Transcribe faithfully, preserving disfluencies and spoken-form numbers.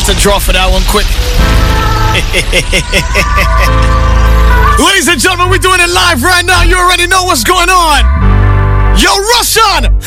the draw for that one quick. Ladies and gentlemen, we're doing it live right now. You already know what's going on. Yo, Russian,